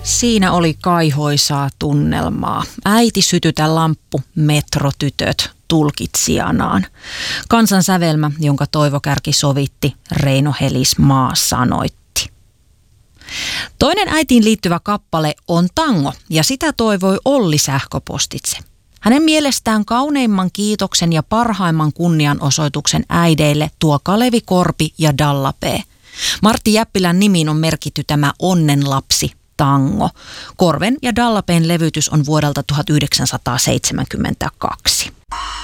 Siinä oli kaihoisaa tunnelmaa. Äiti sytytä lamppu, metrotytöt tulkitsijanaan. Kansan sävelmä, jonka Toivo Kärki sovitti, Reino Helismaa sanoitti. Toinen äitiin liittyvä kappale on tango ja sitä toivoi Olli sähköpostitse. Hänen mielestään kauneimman kiitoksen ja parhaimman kunnianosoituksen äideille tuo Kalevi Korpi ja Dalla P. Martti Jäppilän nimiin on merkitty tämä onnenlapsi tango. Korven ja Dalla P:n levytys on vuodelta 1972.